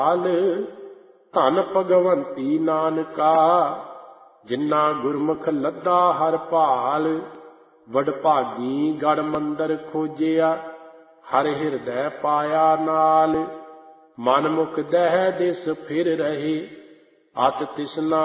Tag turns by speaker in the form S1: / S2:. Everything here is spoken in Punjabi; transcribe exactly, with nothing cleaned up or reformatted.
S1: ਧਨ ਭਗਵੰਤੀ ਨਾਨਕਾ, ਜਿਨ੍ਹਾਂ ਗੁਰਮੁਖ ਲੱਦਾ ਹਰ ਭਾਲ। ਵਡਭਾਗੀ ਗੜ ਮੰਦਰ ਖੋਜਿਆ, ਹਰ ਹਿਰਦੈ ਪਾਇਆ ਨਾਲ। ਮਨ ਮੁਖ ਦਹਿ ਦਿਸ ਫਿਰ ਰਹੇ, ਅਤ ਤਿਸਨਾ